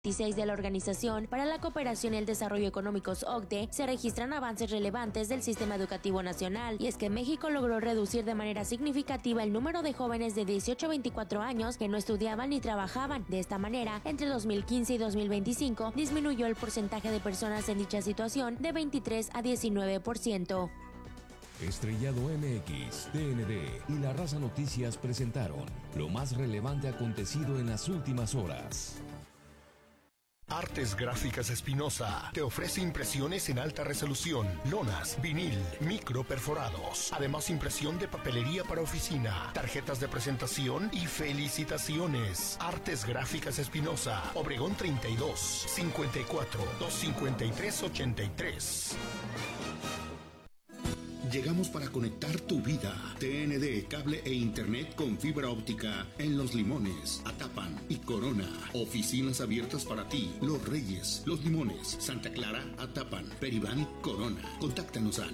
16 de la Organización para la Cooperación y el Desarrollo Económicos OCDE, se registran avances relevantes del sistema educativo nacional, y es que México logró reducir de manera significativa el número de jóvenes de 18 a 24 años que no estudiaban ni trabajaban. De esta manera, entre 2015 y 2025, disminuyó el porcentaje de personas en dicha situación de 23 a 19%. Estrellado MX, TND y La Raza Noticias presentaron lo más relevante acontecido en las últimas horas. Artes Gráficas Espinosa te ofrece impresiones en alta resolución, lonas, vinil, micro perforados, además impresión de papelería para oficina, tarjetas de presentación y felicitaciones. Artes Gráficas Espinosa, Obregón 32, 54, 253, 83. Llegamos para conectar tu vida. TND, cable e internet con fibra óptica en Los Limones, Atapan y Corona. Oficinas abiertas para ti. Los Reyes, Los Limones, Santa Clara, Atapan, Peribán, Corona. Contáctanos al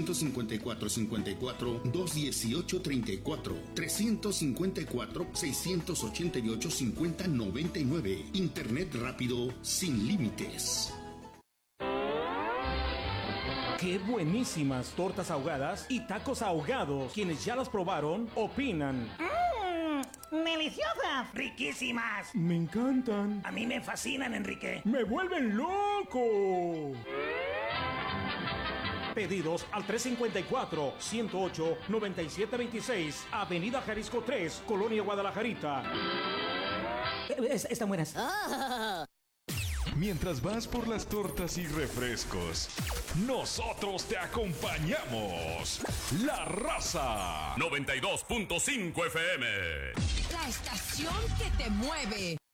354-54-218-34, 354-688-5099. Internet rápido sin límites. ¡Qué buenísimas tortas ahogadas y tacos ahogados! Quienes ya las probaron, opinan. ¡Deliciosas! ¡Riquísimas! Me encantan. A mí me fascinan, Enrique. ¡Me vuelven loco! Pedidos al 354-108-9726, Avenida Jalisco 3, Colonia Guadalajarita. Están buenas. Mientras vas por las tortas y refrescos, nosotros te acompañamos. La Raza 92.5 FM. La estación que te mueve.